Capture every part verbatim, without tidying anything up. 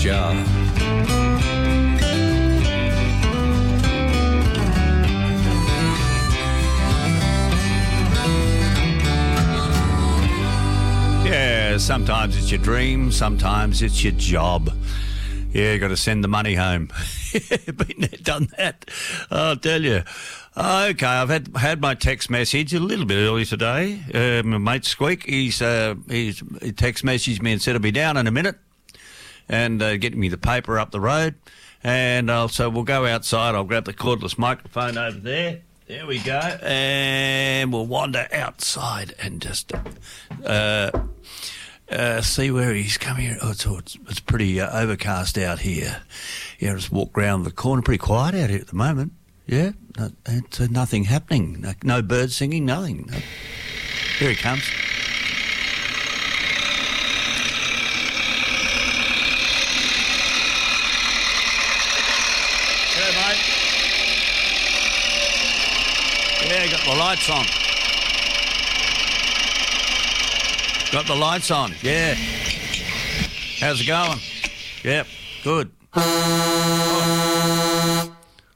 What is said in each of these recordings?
jar. Yeah, sometimes it's your dream, sometimes it's your job. Yeah, you got to send the money home. Been there, done that. I'll tell you. Okay, I've had had my text message a little bit early today. Uh, my mate Squeak, he's uh, he's he text messaged me and said he'll be down in a minute and uh, getting me the paper up the road. And I'll, so we'll go outside. I'll grab the cordless microphone over there. There we go. And we'll wander outside and just uh, uh, see where he's coming. Oh, it's, it's, it's pretty uh, overcast out here. Yeah, just walk round the corner. Pretty quiet out here at the moment. Yeah, no, it's uh, nothing happening. No, no birds singing, nothing. No. Here he comes. Hello, mate. Yeah, got the lights on. Got the lights on, yeah. How's it going? Yep, good. Oh.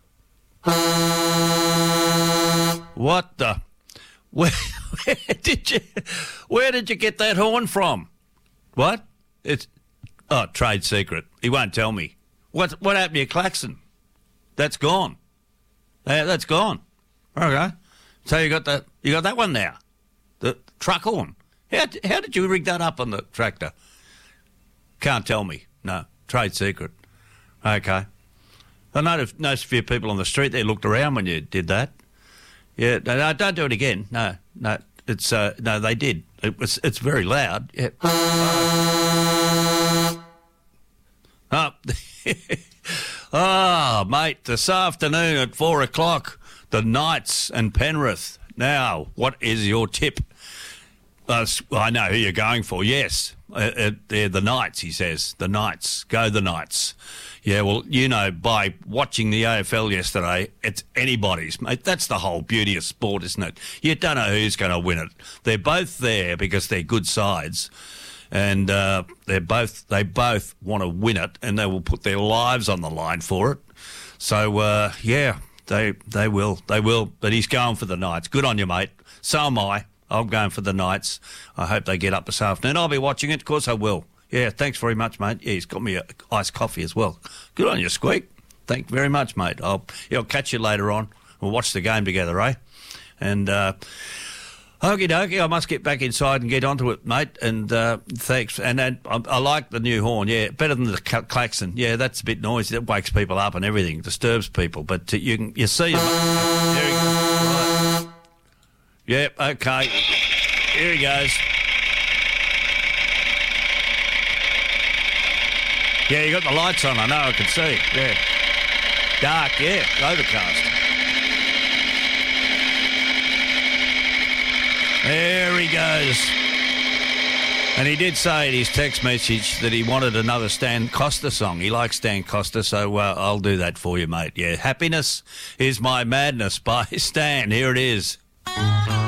What the? Where, where did you? Where did you get that horn from? What? It's oh, trade secret. He won't tell me. What? What happened to your klaxon? That's gone. Yeah, that's gone. Okay. So you got that? You got that one now? The truck horn. How how did you rig that up on the tractor? Can't tell me. No, trade secret. Okay. I noticed, noticed a few people on the street there looked around when you did that. Yeah, no, no don't do it again. No, no, it's uh, no, they did. It was, it's very loud. Yeah. Oh, oh, mate, this afternoon at four o'clock, the Knights and Penrith. Now, what is your tip? Uh, I know who you're going for. Yes, uh, uh, they're the Knights. He says the Knights. Go the Knights. Yeah, well, you know, by watching the A F L yesterday, it's anybody's, mate. That's the whole beauty of sport, isn't it? You don't know who's going to win it. They're both there because they're good sides, and uh, they're both they both want to win it, and they will put their lives on the line for it. So uh, yeah, they they will they will. But he's going for the Knights. Good on you, mate. So am I. I'm going for the Knights. I hope they get up this afternoon. I'll be watching it. Of course I will. Yeah, thanks very much, mate. Yeah, he's got me a iced coffee as well. Good on you, Squeak. Thank you very much, mate. I'll, yeah, I'll catch you later on. We'll watch the game together, eh? And, uh, okie dokie, I must get back inside and get onto it, mate. And, uh, thanks. And, and I, I like the new horn, yeah. Better than the klaxon. Yeah, that's a bit noisy. That wakes people up and everything. Disturbs people. But uh, you can, you see him. There he goes. Right. Yep, okay. Here he goes. Yeah, you got the lights on, I know, I can see. Yeah. Dark, yeah, overcast. There he goes. And he did say in his text message that he wanted another Stan Costa song. He likes Stan Costa, so uh, I'll do that for you, mate. Yeah, Happiness is My Madness by Stan. Here it is.